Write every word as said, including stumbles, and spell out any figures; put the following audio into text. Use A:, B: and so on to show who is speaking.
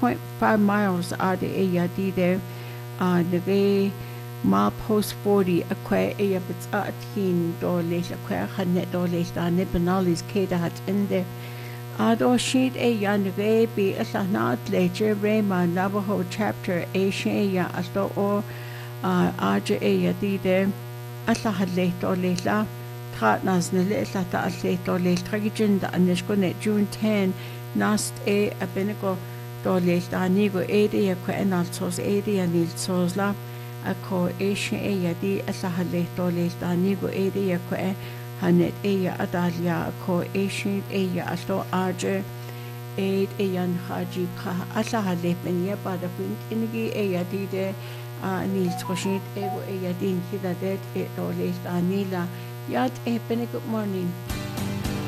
A: point five miles out of aya di de uh the milepost forty a que aya bits at hin do le que khanet do le sta ne benalis ke da hat in de ado sheet a yan re be a sanat lecture rema Navajo chapter a shaya asto o uh aja aya di de alla hadle do le la Partners na le la ta le to le tragin da aneshko ne June tenth nast e abenego do le ta ni go e de ko enal sos e de anil sos la a ko e she e ya di alla le to le ta ni go e de ko e hanet e ya adalia ko e she e ya asto arje e e yan haji kha alla le ben ya ba da pin ingi e ya di de anil soshit e go e ya din ki da det e do le ta ni la Yat eh, good morning.